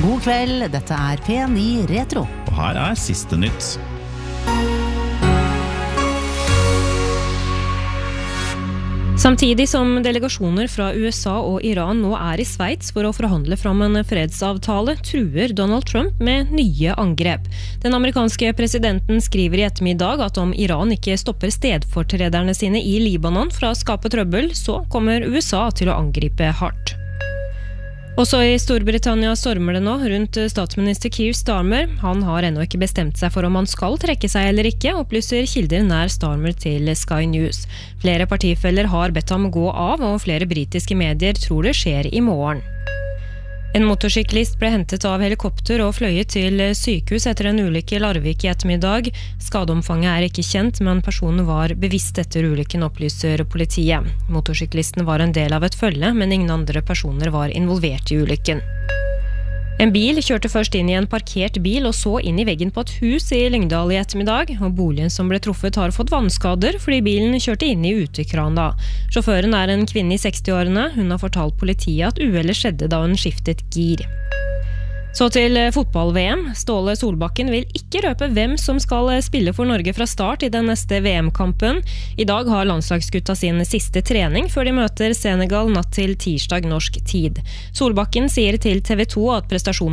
God kveld, dette P9 Retro. Og her siste nytt. Samtidig som delegasjoner fra USA og Iran nå I Sveits for å forhandle fram en fredsavtale, truer Donald Trump med nye angrep. Den amerikanske presidenten skriver I ettermiddag at om Iran ikke stopper stedfortrederne sine I Libanon fra å skape trøbbel, så kommer USA til å angripe hardt. Også I Storbritannia stormer det nå rundt statsminister Keir Starmer. Han har ennå ikke bestemt seg for om han skal trekke seg eller ikke, opplyser kilder nær Starmer til Sky News. Flere partifeller har bedt ham gå av, og flere britiske medier tror det skjer I morgen. En motorsyklist ble hentet av helikopter og fløyet til sykehus etter en ulykke I Larvik I ettermiddag. Skadeomfanget ikke kjent, men personen var bevisst etter ulykken, opplyser politiet. Motorsyklisten var en del av et følge, men ingen andre personer var involvert I ulykken. En bil kjørte først inn I en parkert bil og så inn I veggen på et hus I Lyngdal I ettermiddag, og boligen som ble truffet har fått vannskader fordi bilen kjørte inn I utekrana. Sjåføren en kvinne I 60-årene. Hun har fortalt politiet at uhellet skjedde da hun skiftet gir. Så til fotball-VM. Ståle Solbakken vil ikke røpe hvem som skal spille for Norge fra start I den neste VM-kampen. I dag har landslagsgutta sin siste trening før de møter Senegal natt til tirsdag norsk tid. Solbakken sier til TV 2 at prestasjonen